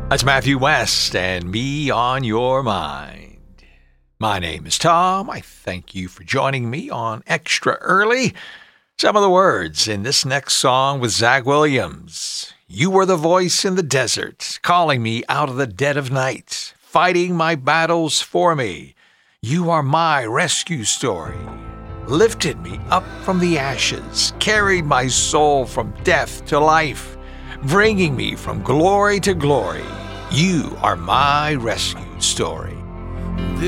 That's Matthew West and Me on Your Mind. My name is Tom. I thank you for joining me on Extra Early. Some of the words in this next song with Zach Williams. You were the voice in the desert, calling me out of the dead of night, fighting my battles for me. You are my rescue story. Lifted me up from the ashes, carried my soul from death to life, bringing me from glory to glory. You are my rescue story.